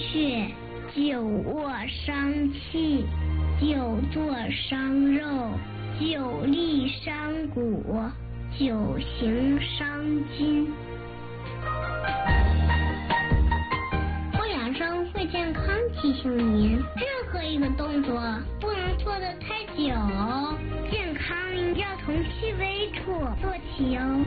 血，久卧伤气，久坐伤肉，久立伤骨，久行伤筋。会养生会健康提醒您，任何一个动作不能做得太久，健康要从细微处做起哦。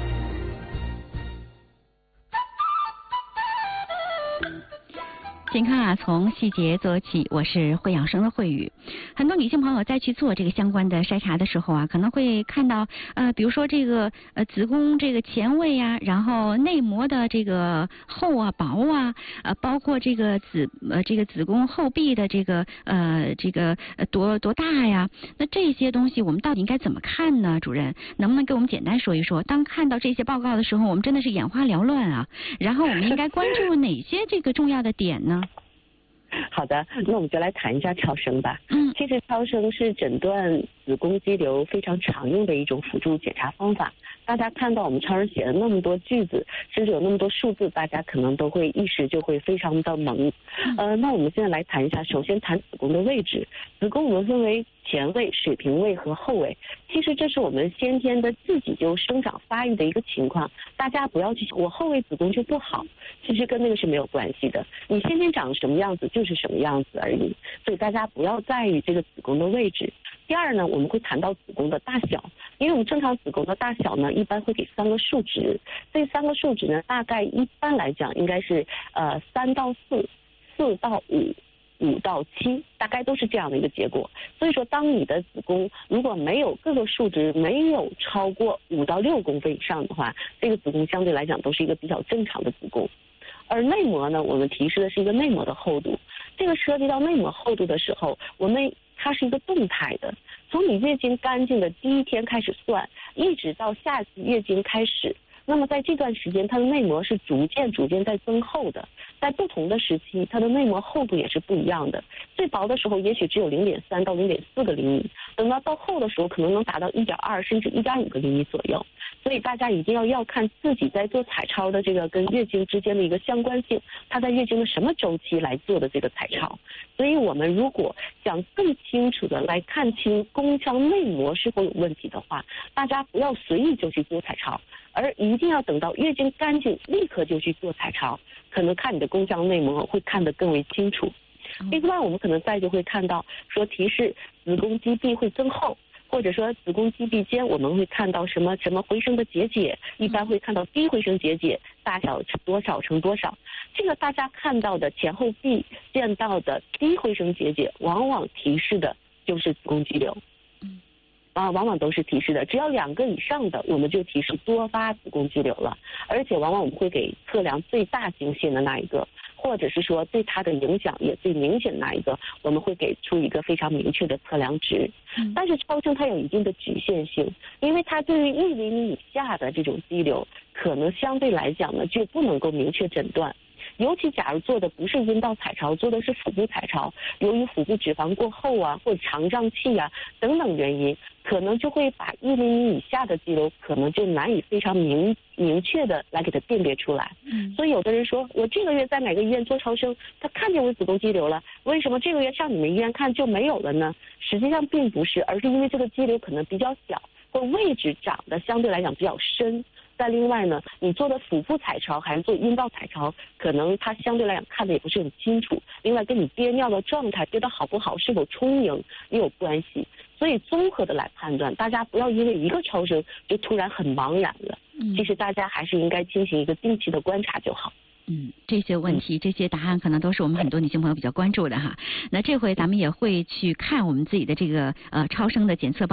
健康啊，从细节做起。我是会养生的慧宇。很多女性朋友在去做这个相关的筛查的时候啊，可能会看到比如说这个子宫这个前位啊，然后内膜的这个厚啊薄啊，包括这个子宫后壁的这个多大呀？那这些东西我们到底应该怎么看呢？主任能不能给我们简单说一说？当看到这些报告的时候，我们真的是眼花缭乱啊。然后我们应该关注哪些这个重要的点呢？ 好的，那我们就来谈一下超声吧。其实超声是诊断子宫肌瘤非常常用的一种辅助检查方法。大家看到我们超声写了那么多句子，甚至有那么多数字，大家可能都会一时就会非常的懵。那我们现在来谈一下，首先谈子宫的位置。子宫我们分为前位、水平位和后位。其实这是我们先天的自己就生长发育的一个情况，大家不要去想我后位子宫就不好，其实跟那个是没有关系的。你先天长什么样子就是什么样子而已，所以大家不要在意这个子宫的位置。第二呢，我们会谈到子宫的大小，因为我们正常子宫的大小呢，一般会给3个数值，这3个数值呢，大概一般来讲应该是3到4、4到5、5到7，大概都是这样的一个结果。所以说，当你的子宫如果没有各个数值没有超过5到6公分以上的话，这个子宫相对来讲都是一个比较正常的子宫。而内膜呢，我们提示的是一个内膜的厚度。这个涉及到内膜厚度的时候，它是一个动态的，从你月经干净的第一天开始算，一直到下次月经开始。那么在这段时间，它的内膜是逐渐在增厚的。在不同的时期，它的内膜厚度也是不一样的。最薄的时候，也许只有0.3到0.4个厘米，等到厚的时候，可能能达到1.2甚至1.5个厘米左右。所以大家一定要看自己在做彩超的这个跟月经之间的一个相关性，它在月经的什么周期来做的这个彩超。所以我们如果想更清楚的来看清宫腔内膜是否有问题的话，大家不要随意就去做彩超，而一定要等到月经干净立刻就去做彩超，可能看你的宫腔内膜会看得更为清楚。另外我们可能再就会看到说提示子宫肌壁会增厚，或者说子宫肌壁间我们会看到什么回声的结节，一般会看到低回声结节，大小多少乘多少。这个大家看到的前后壁见到的低回声结节，往往提示的就是子宫肌瘤。往往都是提示的，只要2个以上的，我们就提示多发子宫肌瘤了。而且往往我们会给测量最大经线的那一个，或者是说对它的影响也最明显的那一个，我们会给出一个非常明确的测量值。但是超声它有一定的局限性，因为它对于1厘米以下的这种肌瘤，可能相对来讲呢就不能够明确诊断。尤其假如做的不是阴道彩超，做的是腹部彩超，由于腹部脂肪过厚啊，或者肠胀气啊等等原因，可能就会把1厘米以下的肌瘤可能就难以非常明确的来给它辨别出来。所以有的人说，我这个月在哪个医院做超声，他看见我子宫肌瘤了，为什么这个月上你们医院看就没有了呢？实际上并不是，而是因为这个肌瘤可能比较小，或位置长得相对来讲比较深。再另外呢，你做的腹部彩超还是做阴道彩超，可能它相对来讲看的也不是很清楚。另外跟你憋尿的状态憋得好不好，是否充盈也有关系。所以综合的来判断，大家不要因为一个超声就突然很茫然了。其实大家还是应该进行一个定期的观察就好。 这些问题、这些答案可能都是我们很多女性朋友比较关注的哈。那这回咱们也会去看我们自己的这个超声的检测报告。